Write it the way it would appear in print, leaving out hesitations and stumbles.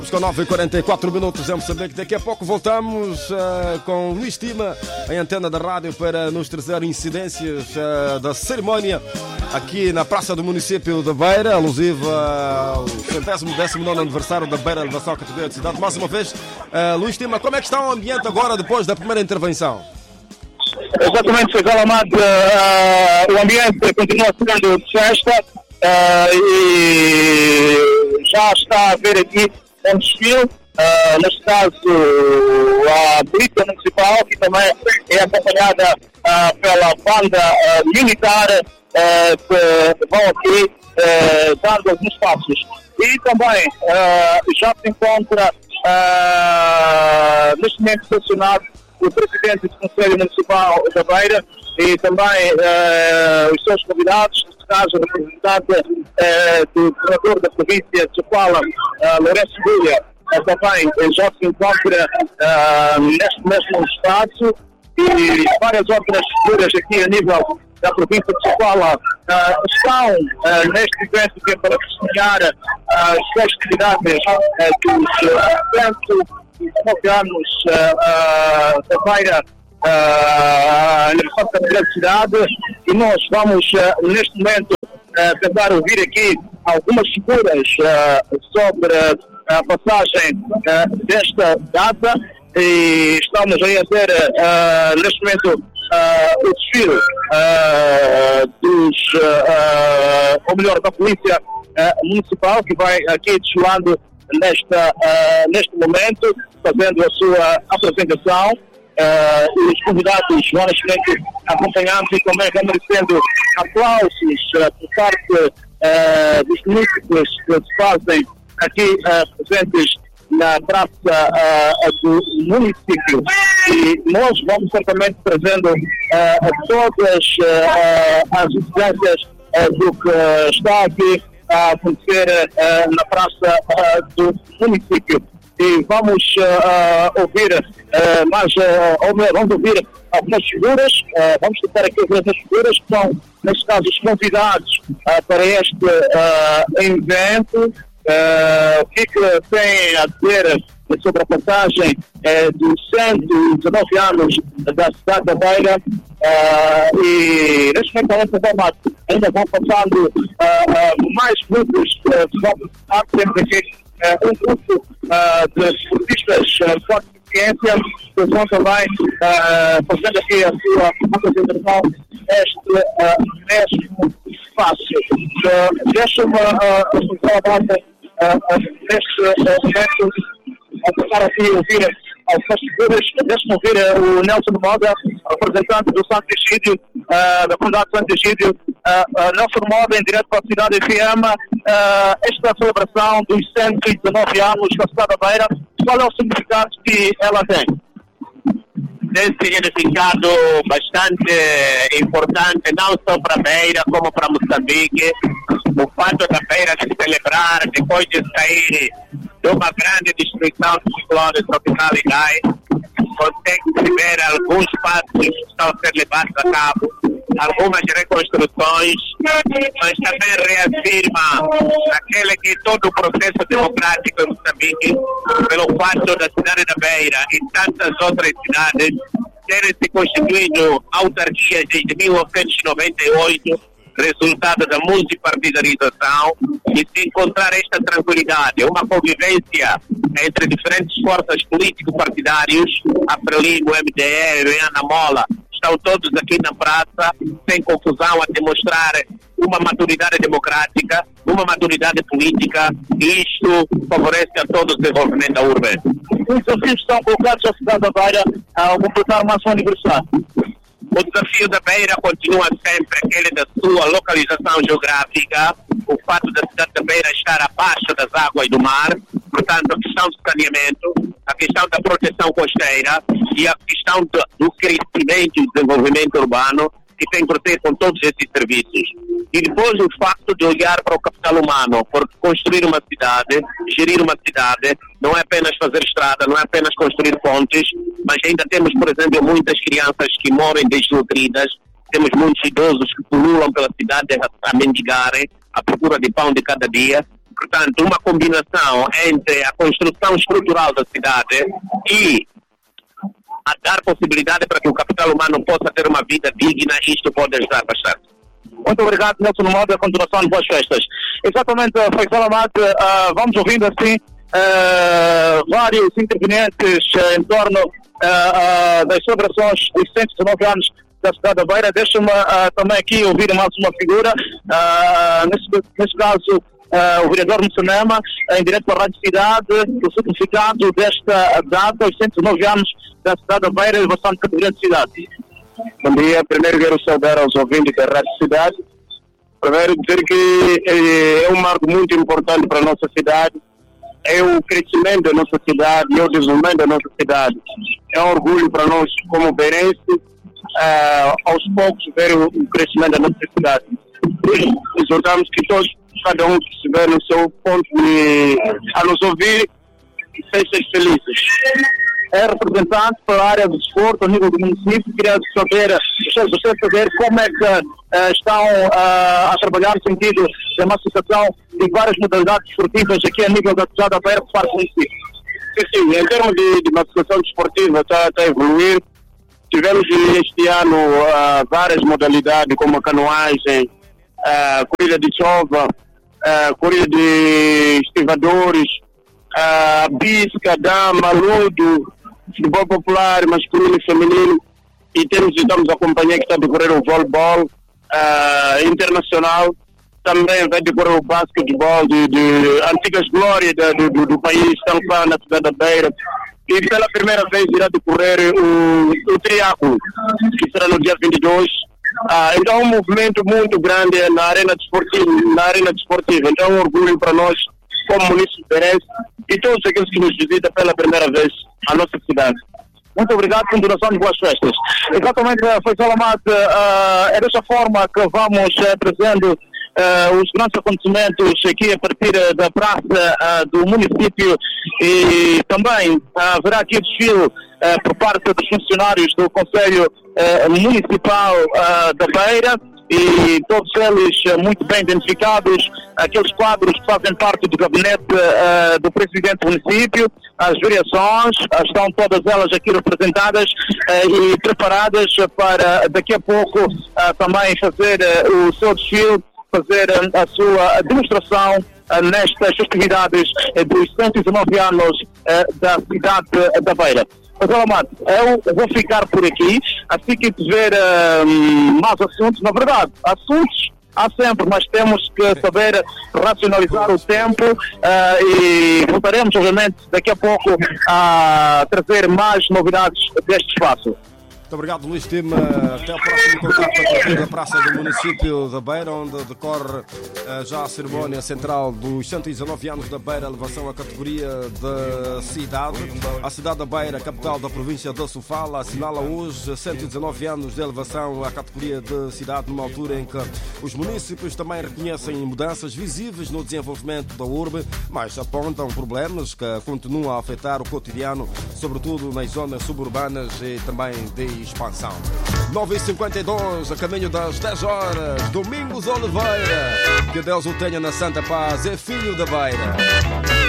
Com 9h44 em Moçambique. Daqui a pouco voltamos com Luís Tima em antena da rádio para nos trazer incidências da cerimónia aqui na praça do município da Beira, alusiva ao 119º aniversário da Beira Elevação Categoria de Cidade. Mais uma vez, Luís Tima, como é que está o ambiente agora depois da primeira intervenção? Exatamente, Sr. Amado, o ambiente continua sendo de festa e já está a haver aqui um desfile, neste caso a Polícia Municipal, que também é acompanhada pela banda militar, que vão aqui dando alguns passos. E também já se encontra neste momento estacionado o Presidente do Conselho Municipal da Beira e também os seus convidados, neste caso o representante do governador da província de Sofala, Lourenço Bulha, também já se encontra neste mesmo espaço e várias outras figuras aqui a nível da província de Sofala estão neste evento que é para testemunhar as festividades dos 119 anos da Beira aniversário da grande cidade, e nós vamos neste momento tentar ouvir aqui algumas figuras sobre a passagem desta data, e estamos aí a ter neste momento o desfile ou melhor, da Polícia Municipal, que vai aqui desfilando neste momento, fazendo a sua apresentação. Os convidados vão neste momento acompanhando e também vão merecendo aplausos por parte dos municípios que se fazem aqui presentes na praça do município. E nós vamos certamente trazendo todas as incidências do que está aqui a acontecer na praça do município. E vamos ouvir vamos ouvir algumas figuras, vamos tentar aqui ouvir as figuras que são, neste caso, os convidados para este evento. O que tem a dizer sobre a passagem dos 119 anos da cidade da Beira, e neste momento ainda vão passando mais grupos que vão passar, temos aqui um grupo de esportistas com experiência que vão também fazendo aqui a sua apresentação neste mesmo espaço. Deixa-me neste momento a passar aqui a ouvir algumas figuras. Deixa-me ouvir o Nelson Moda, representante do Santo Egídio, da comunidade de Santo Egídio. Nelson Moda, em direto para a cidade de Fiamma. Esta celebração dos 119 anos da cidade da Beira, qual é o significado que ela tem? Tem significado bastante importante, não só para a Beira, como para Moçambique. O fato da Beira se celebrar depois de sair de uma grande destruição do ciclone tropical Idai, consegue-se ver alguns passos que estão a ser levados a cabo, algumas reconstruções, mas também reafirma aquele que todo o processo democrático em Moçambique, pelo fato da cidade da Beira e tantas outras cidades terem se constituído autarquias desde 1998, resultado da multipartidarização, e se encontrar esta tranquilidade, uma convivência entre diferentes forças político-partidários, a Frelimo, o MDE, o Anamola, estão todos aqui na praça, sem confusão, a demonstrar uma maturidade democrática, uma maturidade política, e isto favorece a todo o desenvolvimento da urbe. Os desafios estão colocados à cidade da Beira ao completar mais um aniversário. O desafio da Beira continua sempre aquele da sua localização geográfica, o fato da cidade da Beira estar abaixo das águas do mar, portanto a questão do saneamento, a questão da proteção costeira e a questão do crescimento e desenvolvimento urbano, que tem que ter com todos esses serviços. E depois o facto de olhar para o capital humano, porque construir uma cidade, gerir uma cidade, não é apenas fazer estrada, não é apenas construir pontes, mas ainda temos, por exemplo, muitas crianças que moram desnutridas, temos muitos idosos que pululam pela cidade a mendigarem, à procura de pão de cada dia, portanto, uma combinação entre a construção estrutural da cidade e a dar possibilidade para que o capital humano possa ter uma vida digna, isto pode ajudar bastante. Muito obrigado, Nelson Moda. A continuação de boas festas. Exatamente, Faisal Ahmad, vamos ouvindo assim vários intervenientes em torno das celebrações dos 119 anos da cidade da Beira. Deixa-me também aqui ouvir mais uma figura, nesse caso o vereador Mussanema, em direto para a Rádio Cidade, o significado desta data, os 109 anos da cidade da Beira, e elevação de categoria de cidade. Bom dia, primeiro quero saudar aos ouvintes da Rádio Cidade. Primeiro dizer que é um marco muito importante para a nossa cidade, é o crescimento da nossa cidade, é o desenvolvimento da nossa cidade. É um orgulho para nós como beirenses, aos poucos ver o crescimento da nossa cidade. Exortamos que todos, cada um que estiver no seu ponto a nos ouvir, sejam felizes. É representante para a área do desporto a nível do município. Queria saber como é que estão a trabalhar no sentido da massificação de várias modalidades esportivas aqui a nível da cidade da Beira por parte do município. Sim, em termos de massificação desportiva está a evoluir. Tivemos este ano várias modalidades como a canoagem, corrida de chova, corrida de estivadores, bisca, dama, ludo, futebol popular, masculino e feminino, e estamos a acompanhar que está a decorrer o voleibol internacional, também vai decorrer o basquetebol de antigas glórias do país, estão lá na cidade da Beira, e pela primeira vez irá decorrer o triatlo, que será no dia 22. Então é um movimento muito grande na arena desportiva, então é um orgulho para nós como município beirense e todos aqueles que nos visitam pela primeira vez a nossa cidade. Muito obrigado, continuação de boas festas. Exatamente, Faisal Ahmad, é dessa forma que vamos trazendo os grandes acontecimentos aqui a partir da praça do município, e também haverá aqui o desfile por parte dos funcionários do Conselho Municipal da Beira, e todos eles muito bem identificados, aqueles quadros que fazem parte do gabinete do presidente do município, as variações, estão todas elas aqui representadas e preparadas para daqui a pouco também fazer o seu desfile, fazer a sua demonstração nestas festividades dos 119 anos da cidade da Beira. Faisal Ahmad, eu vou ficar por aqui, assim que tiver mais assuntos. Na verdade, assuntos há sempre, mas temos que saber racionalizar o tempo e voltaremos, obviamente, daqui a pouco a trazer mais novidades deste espaço. Muito obrigado, Luís Tima. Até o próximo contacto a partir da Praça do Município da Beira, onde decorre já a cerimónia central dos 119 anos da Beira, elevação à categoria da cidade. A cidade da Beira, capital da província de Sofala, assinala hoje 119 anos de elevação à categoria de cidade, numa altura em que os municípios também reconhecem mudanças visíveis no desenvolvimento da urbe, mas apontam problemas que continuam a afetar o cotidiano, sobretudo nas zonas suburbanas e também de expansão. 9h52, a caminho das 10 horas, Domingos Oliveira. Que Deus o tenha na santa paz, é filho da Beira.